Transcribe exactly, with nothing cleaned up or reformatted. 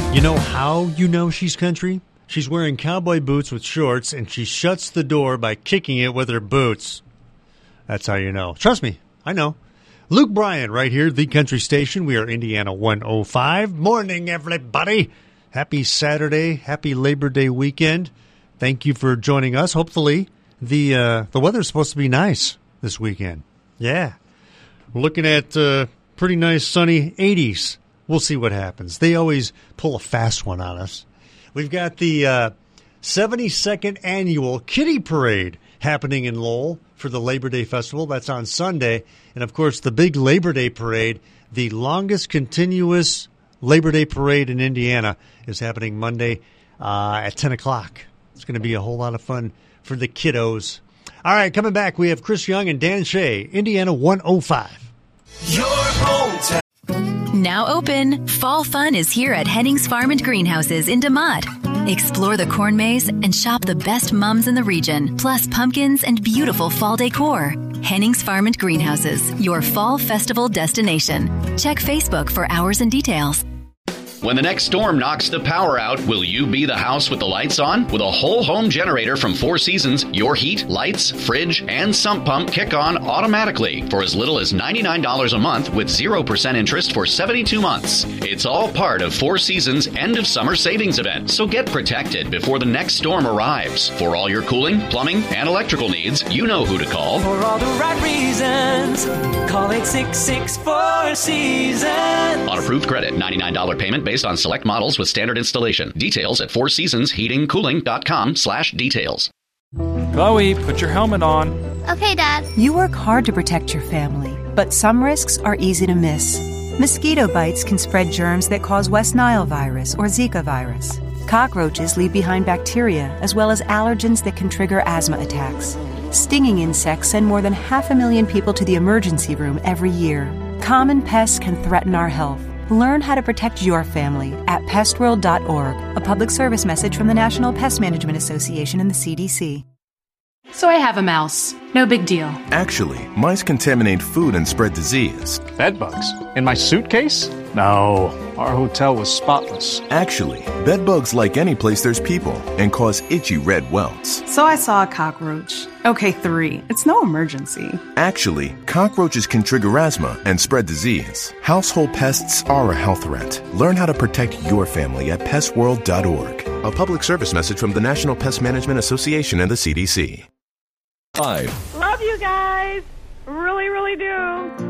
You know how you know she's country? She's wearing cowboy boots with shorts, and she shuts the door by kicking it with her boots. That's how you know. Trust me, I know. Luke Bryan right here, the country station. We are Indiana one oh five. Morning, everybody. Happy Saturday. Happy Labor Day weekend. Thank you for joining us. Hopefully, the uh, the weather's supposed to be nice this weekend. Yeah. We're looking at uh, pretty nice sunny eighties. We'll see what happens. They always pull a fast one on us. We've got the uh, seventy-second annual Kitty Parade happening in Lowell for the Labor Day Festival. That's on Sunday. And, of course, the big Labor Day Parade, the longest continuous Labor Day Parade in Indiana, is happening Monday uh, at ten o'clock. It's going to be a whole lot of fun for the kiddos. All right, coming back, we have Chris Young and Dan Shea, Indiana one oh five. Your hometown. Now open, fall fun is here at Hennings Farm and Greenhouses in DeMotte. Explore the corn maze and shop the best mums in the region, plus pumpkins and beautiful fall decor. Hennings Farm and Greenhouses, your fall festival destination. Check Facebook for hours and details. When the next storm knocks the power out, will you be the house with the lights on? With a whole home generator from Four Seasons, your heat, lights, fridge, and sump pump kick on automatically for as little as ninety-nine dollars a month with zero percent interest for seventy-two months. It's all part of Four Seasons' end of summer savings event, so get protected before the next storm arrives. For all your cooling, plumbing, and electrical needs, you know who to call. For all the right reasons, call eight six six, four seasons. On approved credit, ninety-nine dollars payment based on select models with standard installation. Details at four seasons heating cooling dot com slash details. Chloe, put your helmet on. Okay, Dad. You work hard to protect your family, but some risks are easy to miss. Mosquito bites can spread germs that cause West Nile virus or Zika virus. Cockroaches leave behind bacteria as well as allergens that can trigger asthma attacks. Stinging insects send more than half a million people to the emergency room every year. Common pests can threaten our health. Learn how to protect your family at pest world dot org, a public service message from the National Pest Management Association and the C D C. So I have a mouse. No big deal. Actually, mice contaminate food and spread disease. Bedbugs? In my suitcase? No, our hotel was spotless. Actually, bedbugs like any place there's people and cause itchy red welts. So I saw a cockroach. Okay, three. It's no emergency. Actually, cockroaches can trigger asthma and spread disease. Household pests are a health threat. Learn how to protect your family at pest world dot org. A public service message from the National Pest Management Association and the C D C. Five. Love you guys. Really, really do.